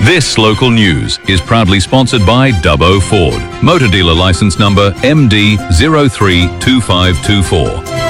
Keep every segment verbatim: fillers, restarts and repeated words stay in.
This local news is proudly sponsored by Dubbo Ford. Motor dealer licence number M D zero three two five two four.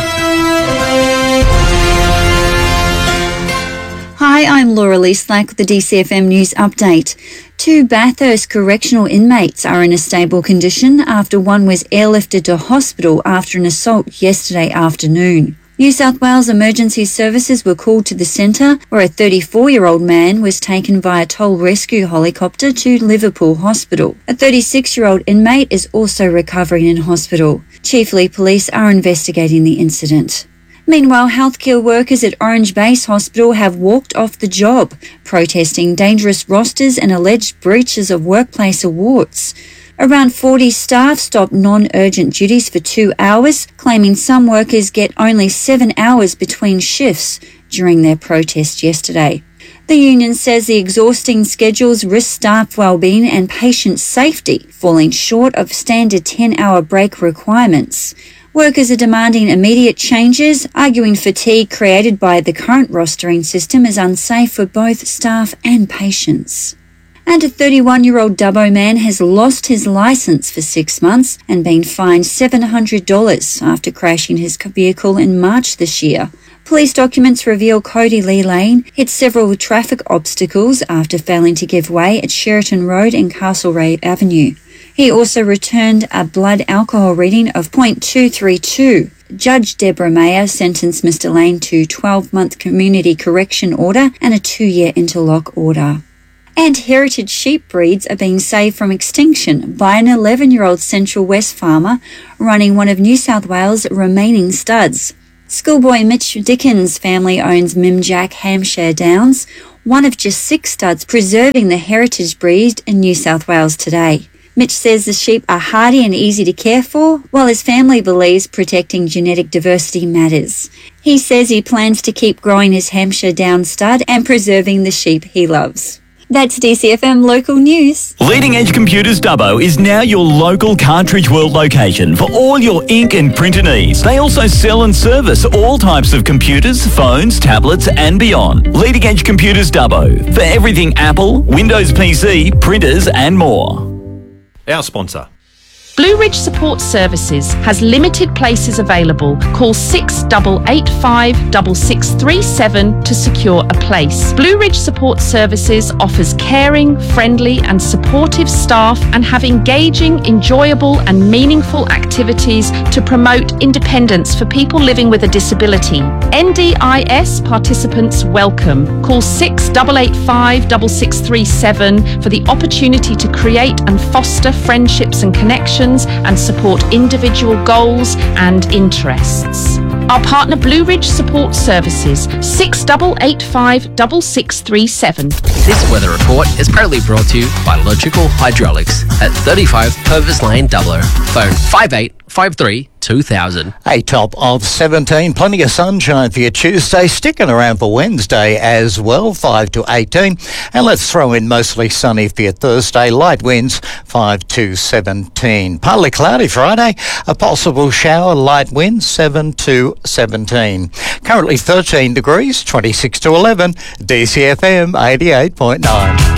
Hi, I'm Laura Leaslack with the D C F M News Update. Two Bathurst correctional inmates are in a stable condition after one was airlifted to hospital after an assault yesterday afternoon. New South Wales Emergency Services were called to the centre where a thirty-four-year-old man was taken via toll rescue helicopter to Liverpool Hospital. A thirty-six-year-old inmate is also recovering in hospital. Chiefeley Police are investigating the incident. Meanwhile, healthcare workers at Orange Base Hospital have walked off the job, protesting dangerous rosters and alleged breaches of workplace awards. Around forty staff stopped non-urgent duties for two hours, claiming some workers get only seven hours between shifts during their protest yesterday. The union says the exhausting schedules risk staff well-being and patient safety, falling short of standard ten-hour break requirements. Workers are demanding immediate changes, arguing fatigue created by the current rostering system is unsafe for both staff and patients. And a thirty-one-year-old Dubbo man has lost his licence for six months and been fined seven hundred dollars after crashing his vehicle in March this year. Police documents reveal Cody Lee Lane hit several traffic obstacles after failing to give way at Sheraton Road and Castlereagh Avenue. He also returned a blood alcohol reading of zero point two three two. Judge Deborah Mayer sentenced Mister Lane to twelve-month community correction order and a two-year interlock order. And heritage sheep breeds are being saved from extinction by an eleven-year-old Central West farmer running one of New South Wales' remaining studs. Schoolboy Mitch Dickens' family owns Mimjack Hampshire Downs, one of just six studs preserving the heritage breed in New South Wales today. Mitch says the sheep are hardy and easy to care for, while his family believes protecting genetic diversity matters. He says he plans to keep growing his Hampshire Down stud and preserving the sheep he loves. That's D C F M Local News. Leading Edge Computers Dubbo is now your local Cartridge World location for all your ink and printer needs. They also sell and service all types of computers, phones, tablets and beyond. Leading Edge Computers Dubbo for everything Apple, Windows P C, printers and more. Our sponsor. Blue Ridge Support Services has limited places available. Call six eight eight five, six six three seven to secure a place. Blue Ridge Support Services offers caring, friendly and supportive staff and have engaging, enjoyable and meaningful activities to promote independence for people living with a disability. N D I S participants welcome. Call six eight eight five, six six three seven for the opportunity to create and foster friendships and connections and support individual goals and interests. Our partner Blue Ridge Support Services, six eight eight five, six six three seven. This weather report is proudly brought to you by Logical Hydraulics at thirty-five Purvis Lane, Dubbo. Phone five eight five three two thousand. A top of seventeen. Plenty of sunshine for your Tuesday. Sticking around for Wednesday as well, five to eighteen. And let's throw in mostly sunny for your Thursday. Light winds, five to seventeen. Partly cloudy Friday. A possible shower, light winds, seven to seventeen. Currently thirteen degrees, twenty-six to eleven. D C F M eighty-eight point nine.